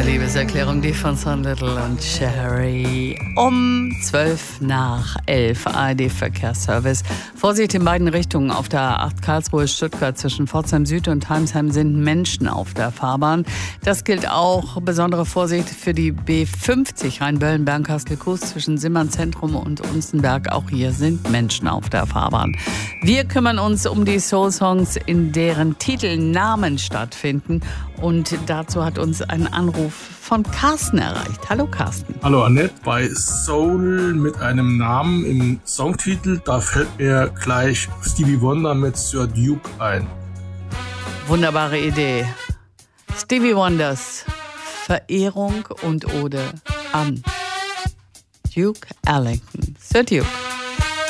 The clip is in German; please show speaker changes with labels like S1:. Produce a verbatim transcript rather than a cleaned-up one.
S1: Liebeserklärung, die von Sun Little und Cherry. Um zwölf nach elf, A R D-Verkehrsservice. Vorsicht in beiden Richtungen. Auf der A acht Karlsruhe-Stuttgart zwischen Pforzheim Süd und Heimsheim sind Menschen auf der Fahrbahn. Das gilt auch besondere Vorsicht für die B fünfzig Rheinböllen-Bernkastel-Kues zwischen Simmern Zentrum und Unzenberg. Auch hier sind Menschen auf der Fahrbahn. Wir kümmern uns um die Soul-Songs, in deren Titelnamen stattfinden. Und dazu hat uns ein Anruf von Carsten erreicht. Hallo Carsten.
S2: Hallo Annette. Bei Soul mit einem Namen im Songtitel, da fällt mir gleich Stevie Wonder mit Sir Duke ein.
S1: Wunderbare Idee. Stevie Wonders Verehrung und Ode an Duke Ellington. Sir Duke.